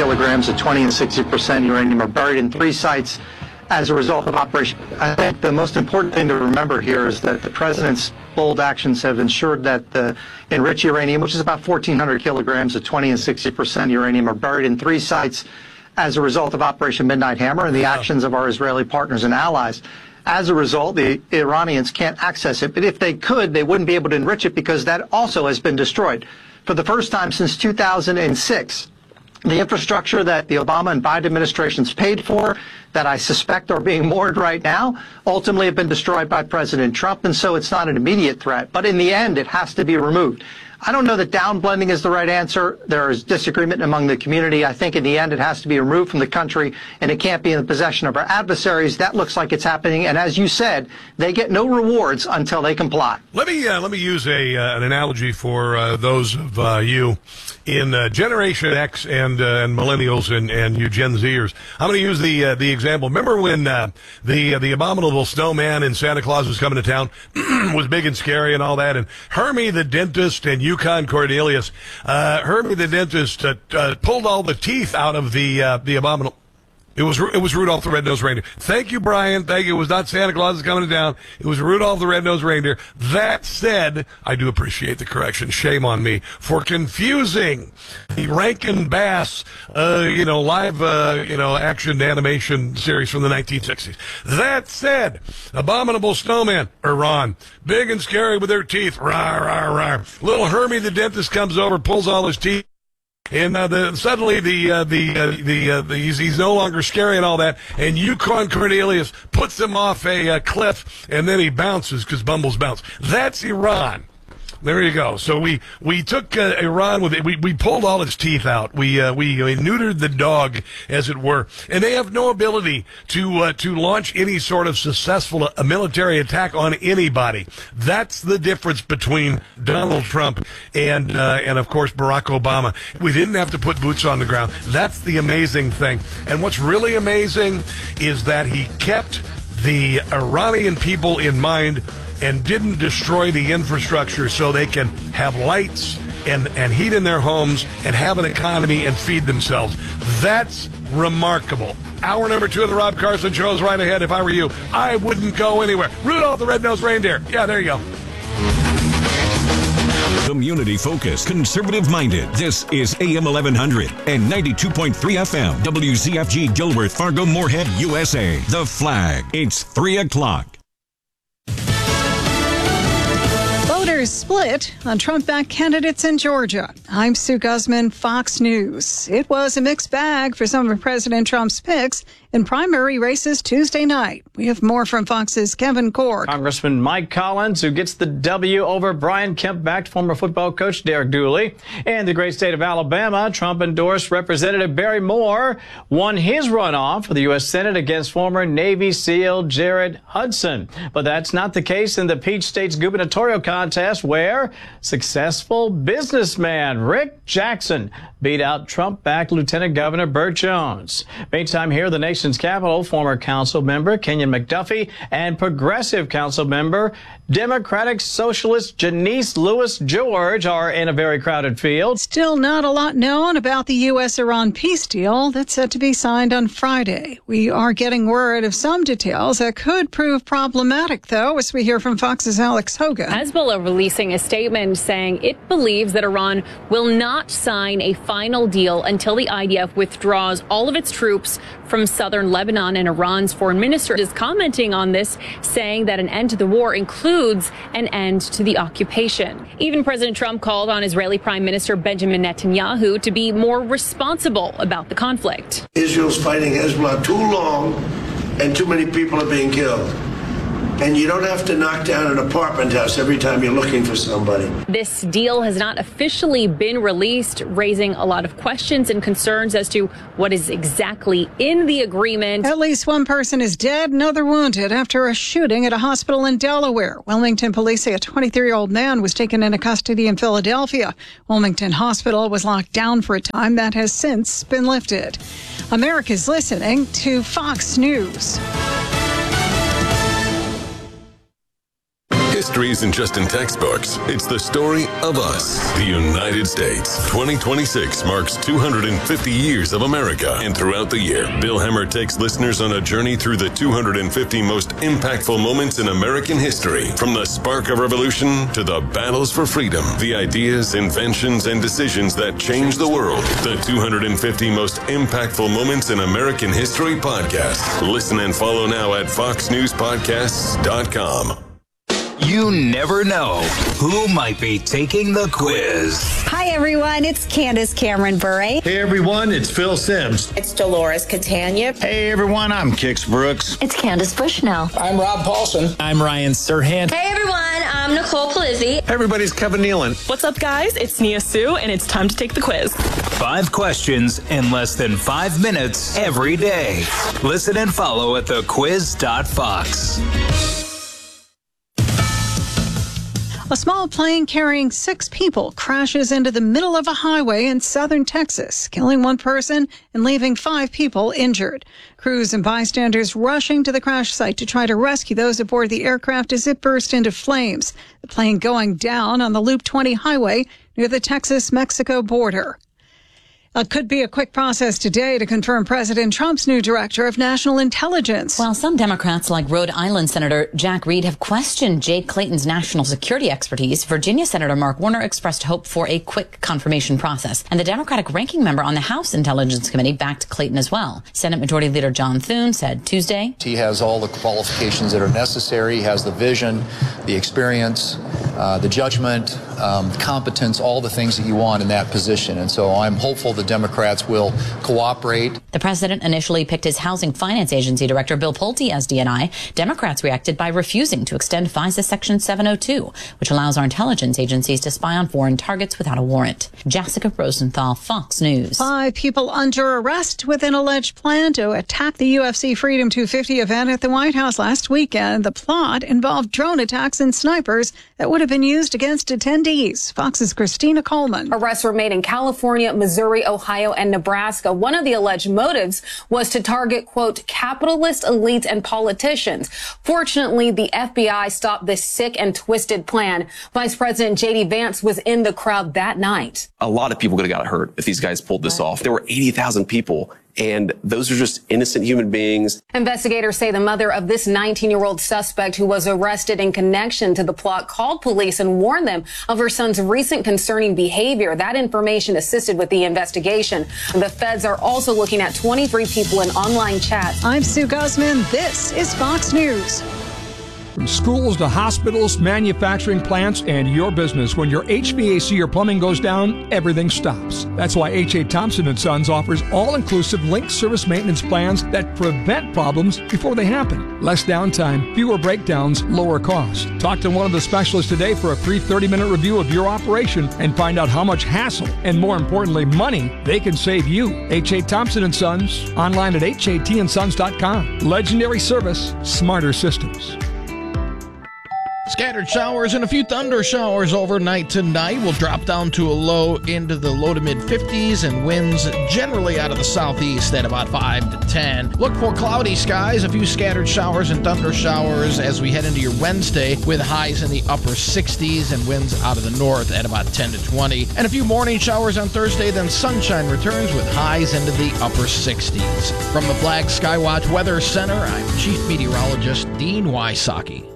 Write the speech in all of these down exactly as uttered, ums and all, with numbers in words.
kilograms of twenty and sixty percent uranium are buried in three sites as a result of Operation. I think the most important thing to remember here is that the president's bold actions have ensured that the enriched uranium, which is about fourteen hundred kilograms of twenty and sixty percent uranium, are buried in three sites as a result of Operation Midnight Hammer and the actions of our Israeli partners and allies. As a result, the Iranians can't access it, but if they could, they wouldn't be able to enrich it because that also has been destroyed. For the first time since two thousand six, the infrastructure that the Obama and Biden administrations paid for, that I suspect are being moored right now, ultimately have been destroyed by President Trump, and so it's not an immediate threat. But in the end, it has to be removed. I don't know that downblending is the right answer. There is disagreement among the community. I think in the end, it has to be removed from the country, and it can't be in the possession of our adversaries. That looks like it's happening. And as you said, they get no rewards until they comply. Let me uh, let me use a uh, an analogy for uh, those of uh, you in uh, Generation X and uh, and millennials and and you Gen Zers. I'm going to use the uh, the example. Remember when uh, the uh, the abominable snowman in Santa Claus was coming to town, was big and scary and all that, and Hermie the dentist and Yukon Cornelius, uh, Hermie the dentist uh, uh, pulled all the teeth out of the uh, the abominable. It was it was Rudolph the Red-Nosed Reindeer. Thank you, Brian. Thank you. It was not Santa Claus is coming to town. It was Rudolph the Red-Nosed Reindeer. That said, I do appreciate the correction. Shame on me for confusing the Rankin Bass, uh, you know, live, uh, you know, action animation series from the nineteen sixties. That said, abominable snowman, Iran, big and scary with their teeth. Rawr, rawr, rawr. Little Hermie the dentist comes over, pulls all his teeth. And uh, the, suddenly the uh, the uh, the, uh, the he's, he's no longer scary and all that. And Yukon Cornelius puts him off a uh, cliff, and then he bounces because Bumbles bounce. That's Iran. There you go. So we we took uh, Iran with it. We we pulled all its teeth out. We uh, we, we neutered the dog, as it were, and they have no ability to uh, to launch any sort of successful uh, military attack on anybody. That's the difference between Donald Trump and uh, and of course Barack Obama. We didn't have to put boots on the ground. That's the amazing thing. And what's really amazing is that he kept the Iranian people in mind and didn't destroy the infrastructure so they can have lights and, and heat in their homes and have an economy and feed themselves. That's remarkable. Hour number two of the Rob Carson Show is right ahead. If I were you, I wouldn't go anywhere. Rudolph the Red-Nosed Reindeer. Yeah, there you go. Community-focused, conservative-minded. This is A M eleven hundred and ninety-two point three F M. W Z F G Gilbert, Fargo, Moorhead, U S A. The Flag. It's three o'clock. Voters split on Trump-backed candidates in Georgia. I'm Sue Guzman, Fox News. It was a mixed bag for some of President Trump's picks in primary races Tuesday night. We have more from Fox's Kevin Cork. Congressman Mike Collins, who gets the W over Brian Kemp-backed former football coach Derek Dooley. In the great state of Alabama, Trump-endorsed Representative Barry Moore won his runoff for the U S Senate against former Navy SEAL Jared Hudson. But that's not the case in the Peach State's gubernatorial contest, where successful businessman Rick Jackson beat out Trump-backed Lieutenant Governor Burt Jones. Meantime, here in the nation's capital, former council member Kenyon McDuffie and progressive council member Democratic Socialist Janice Lewis George are in a very crowded field. Still not a lot known about the U S Iran peace deal that's set to be signed on Friday. We are getting word of some details that could prove problematic, though, as we hear from Fox's Alex Hogan. Hezbollah releasing a statement saying it believes that Iran will not sign a final deal until the I D F withdraws all of its troops from southern Lebanon. And Iran's foreign minister is commenting on this, saying that an end to the war includes an end to the occupation. Even President Trump called on Israeli Prime Minister Benjamin Netanyahu to be more responsible about the conflict. Israel's fighting Hezbollah too long, and too many people are being killed. And you don't have to knock down an apartment house every time you're looking for somebody. This deal has not officially been released, raising a lot of questions and concerns as to what is exactly in the agreement. At least one person is dead, another wounded after a shooting at a hospital in Delaware. Wilmington police say a twenty-three-year-old man was taken into custody in Philadelphia. Wilmington Hospital was locked down for a time. That has since been lifted. America's listening to Fox News. History isn't just in textbooks. It's the story of us, the United States. twenty twenty-six marks two hundred fifty years of America. And throughout the year, Bill Hemmer takes listeners on a journey through the two hundred fifty most impactful moments in American history. From the spark of revolution to the battles for freedom, the ideas, inventions, and decisions that changed the world. The two hundred fifty most impactful moments in American history podcast. Listen and follow now at fox news podcasts dot com. You never know who might be taking the quiz. Hi, everyone. It's Candace Cameron Bure. Hey, everyone. It's Phil Sims. It's Dolores Catania. Hey, everyone. I'm Kix Brooks. It's Candace Bushnell. I'm Rob Paulson. I'm Ryan Serhant. Hey, everyone. I'm Nicole Palizzi. Hey, everybody. It's Kevin Nealon. What's up, guys? It's Nia Sue, and it's time to take the quiz. Five questions in less than five minutes every day. Listen and follow at the quiz dot fox. A small plane carrying six people crashes into the middle of a highway in southern Texas, killing one person and leaving five people injured. Crews and bystanders rushing to the crash site to try to rescue those aboard the aircraft as it burst into flames. The plane going down on the Loop twenty highway near the Texas-Mexico border. It could be a quick process today to confirm President Trump's new director of national intelligence. While some Democrats, like Rhode Island Senator Jack Reed, have questioned Jake Clayton's national security expertise, Virginia Senator Mark Warner expressed hope for a quick confirmation process. And the Democratic ranking member on the House Intelligence Committee backed Clayton as well. Senate Majority Leader John Thune said Tuesday, he has all the qualifications that are necessary. He has the vision, the experience, uh, the judgment, um, competence, all the things that you want in that position. And so I'm hopeful that Democrats will cooperate. The president initially picked his Housing Finance Agency Director Bill Pulte as D N I. Democrats reacted by refusing to extend FISA Section seven oh two, which allows our intelligence agencies to spy on foreign targets without a warrant. Jessica Rosenthal, Fox News. Five people under arrest with an alleged plan to attack the U F C Freedom two fifty event at the White House last weekend. The plot involved drone attacks and snipers that would have been used against attendees. Fox's Christina Coleman. Arrests were made in California, Missouri, Ohio, and Nebraska. One of the alleged motives was to target, quote, capitalist elites and politicians. Fortunately, the F B I stopped this sick and twisted plan. Vice President J D Vance was in the crowd that night. A lot of people could have got hurt if these guys pulled this off. There were eighty thousand people. And those are just innocent human beings. Investigators say the mother of this nineteen-year-old suspect who was arrested in connection to the plot called police and warned them of her son's recent concerning behavior. That information assisted with the investigation. The feds are also looking at twenty-three people in online chats. I'm Sue Guzman. This is Fox News. From schools to hospitals, manufacturing plants, and your business, when your H V A C or plumbing goes down, everything stops. That's why H A Thompson and Sons offers all-inclusive linked service maintenance plans that prevent problems before they happen. Less downtime, fewer breakdowns, lower cost. Talk to one of the specialists today for a free thirty-minute review of your operation and find out how much hassle and, more importantly, money they can save you. H A Thompson and Sons, online at H A T and sons dot com. Legendary service, smarter systems. Scattered showers and a few thunder showers overnight tonight will drop down to a low into the low to mid fifties and winds generally out of the southeast at about five to ten. Look for cloudy skies, a few scattered showers and thunder showers as we head into your Wednesday with highs in the upper sixties and winds out of the north at about ten to twenty. And a few morning showers on Thursday, then sunshine returns with highs into the upper sixties. From the Flag Skywatch Weather Center, I'm Chief Meteorologist Dean Wysocki.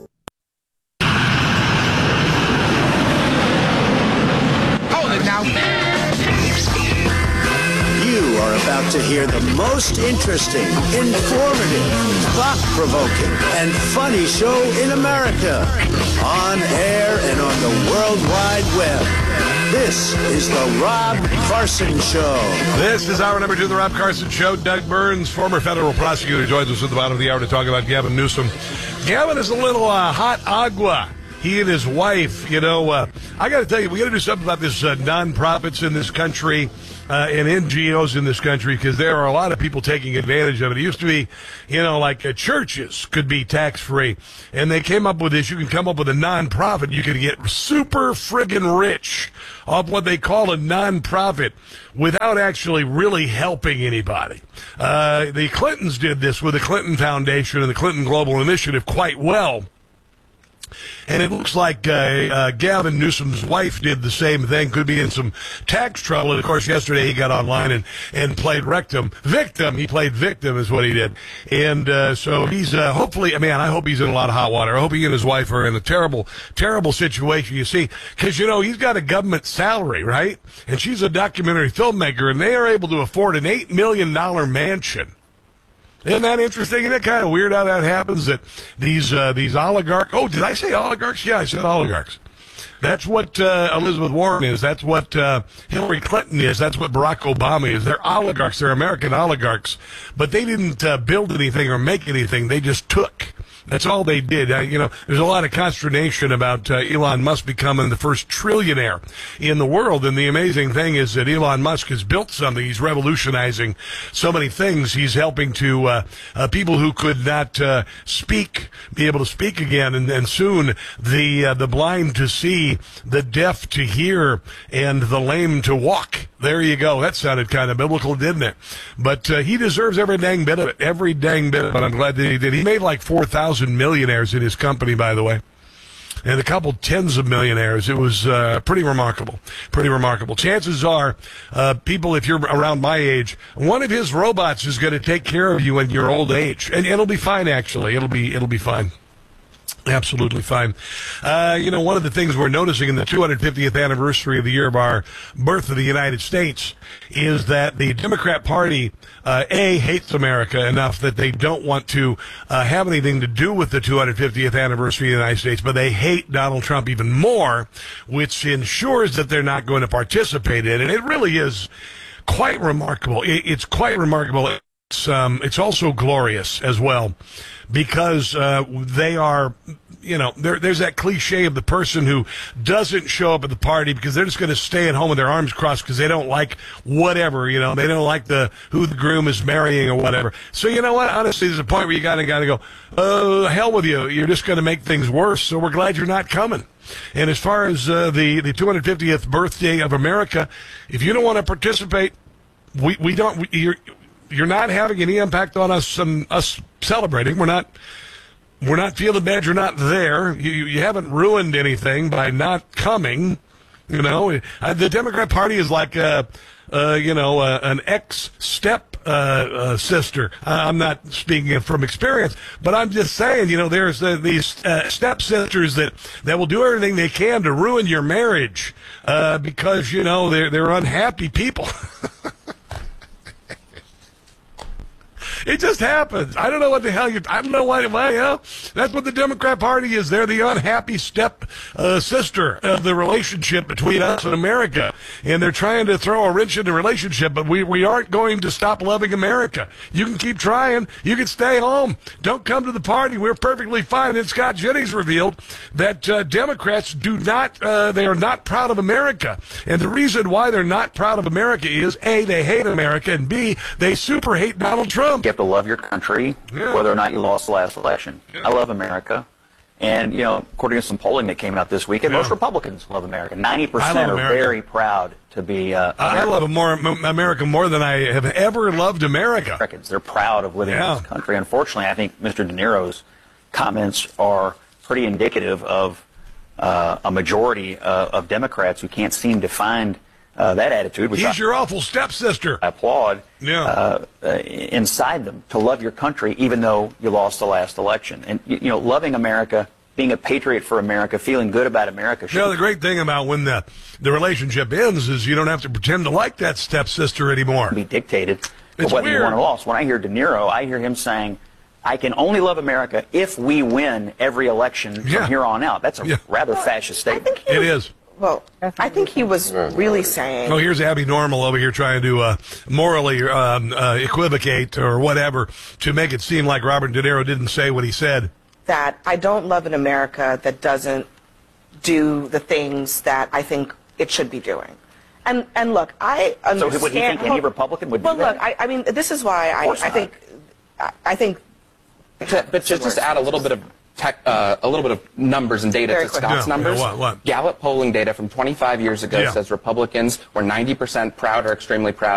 You are about to hear the most interesting, informative, thought-provoking, and funny show in America. On air and on the World Wide Web. This is the Rob Carson Show. This is hour number two of the Rob Carson Show. Doug Burns, former federal prosecutor, joins us at the bottom of the hour to talk about Gavin Newsom. Gavin is a little uh, hot agua. He and his wife, you know, uh, I got to tell you, we got to do something about this uh, nonprofits in this country uh, and N G Os in this country, because there are a lot of people taking advantage of it. It used to be, you know, like uh, churches could be tax-free, and they came up with this. You can come up with a nonprofit. You can get super friggin' rich off what they call a nonprofit without actually really helping anybody. Uh, the Clintons did this with the Clinton Foundation and the Clinton Global Initiative quite well. And it looks like uh, uh, Gavin Newsom's wife did the same thing, could be in some tax trouble. And, of course, yesterday he got online and, and played rectum. Victim. He played victim is what he did. And uh, so he's uh, hopefully, man, I hope he's in a lot of hot water. I hope he and his wife are in a terrible, terrible situation, you see. Because, you know, he's got a government salary, right? And she's a documentary filmmaker, and they are able to afford an eight million dollars mansion. Isn't that interesting? Isn't that kind of weird how that happens, that these uh, these oligarchs... Oh, did I say oligarchs? Yeah, I said oligarchs. That's what uh, Elizabeth Warren is. That's what uh, Hillary Clinton is. That's what Barack Obama is. They're oligarchs. They're American oligarchs. But they didn't uh, build anything or make anything. They just took. That's all they did. Uh, you know, there's a lot of consternation about uh, Elon Musk becoming the first trillionaire in the world. And the amazing thing is that Elon Musk has built something. He's revolutionizing so many things. He's helping to uh, uh, people who could not uh, speak be able to speak again. And, and soon the uh, the blind to see, the deaf to hear, and the lame to walk. There you go. That sounded kind of biblical, didn't it? But uh, he deserves every dang bit of it. Every dang bit of it. I'm glad that he did. He made like four thousand millionaires in his company, by the way. And a couple tens of millionaires. It was uh, pretty remarkable. Pretty remarkable. Chances are, uh, people, if you're around my age, one of his robots is going to take care of you in your old age. And it'll be fine, actually. It'll be, it'll be fine. Absolutely fine. Uh, you know, one of the things we're noticing in the two hundred fiftieth anniversary of the year of our birth of the United States is that the Democrat Party, uh, A, hates America enough that they don't want to uh, have anything to do with the two hundred fiftieth anniversary of the United States, but they hate Donald Trump even more, which ensures that they're not going to participate in it. And it really is quite remarkable. It, it's quite remarkable. It's, um, it's also glorious as well, because uh, they are, you know, there, there's that cliche of the person who doesn't show up at the party because they're just going to stay at home with their arms crossed because they don't like whatever, you know, they don't like the who the groom is marrying or whatever. So you know what? Honestly, there's a point where you got to got to go, oh, hell with you. You're just going to make things worse. So we're glad you're not coming. And as far as uh, the the two hundred fiftieth birthday of America, if you don't want to participate, we we don't. We, you're, You're not having any impact on us and us celebrating. We're not we're not feeling bad you're not there. You, you haven't ruined anything by not coming. You know, uh, the Democrat Party is like, uh, uh, you know, uh, an ex-step uh, uh, sister. Uh, I'm not speaking from experience, but I'm just saying, you know, there's uh, these uh, step sisters that, that will do everything they can to ruin your marriage uh, because, you know, they're, they're unhappy people. It just happens. I don't know what the hell you. I don't know why. Why? You know, that's what the Democrat Party is. They're the unhappy step uh, sister of the relationship between us and America, and they're trying to throw a wrench in the relationship. But we we aren't going to stop loving America. You can keep trying. You can stay home. Don't come to the party. We're perfectly fine. And Scott Jennings revealed that uh, Democrats do not. Uh, they are not proud of America, and the reason why they're not proud of America is A, they hate America, and B, they super hate Donald Trump. You have to love your country, yeah. whether or not you lost the last election. Yeah. I love America. And, you know, according to some polling that came out this week, and yeah. most Republicans love America. ninety percent are very proud to be uh, I love more, America more than I have ever loved America. Americans. They're proud of living yeah. in this country. Unfortunately, I think Mister De Niro's comments are pretty indicative of uh, a majority uh, of Democrats who can't seem to find Uh, that attitude, which he's I, your awful stepsister. I applaud yeah. uh, uh, inside them to love your country, even though you lost the last election. And you, you know, loving America, being a patriot for America, feeling good about America. You know, the great thing about when the the relationship ends is you don't have to pretend to like that stepsister anymore. Be dictated it's whether weird. you won or lost. When I hear De Niro, I hear him saying, "I can only love America if we win every election yeah. from here on out." That's a yeah. rather fascist statement. It is. Well, I think he was really saying... Oh, here's Abby Normal over here trying to uh, morally um, uh, equivocate or whatever to make it seem like Robert De Niro didn't say what he said. That I don't love an America that doesn't do the things that I think it should be doing. And and look, I understand... So would you think any Republican would do well, that? Well, look, I, I mean, this is why I, I think... I think... To, but to just add a little bit of... Tech, uh, a little bit of numbers and data Very to quick. Scott's Yeah, numbers. yeah, what, what? Gallup polling data from twenty-five years ago Yeah. says Republicans were ninety percent proud or extremely proud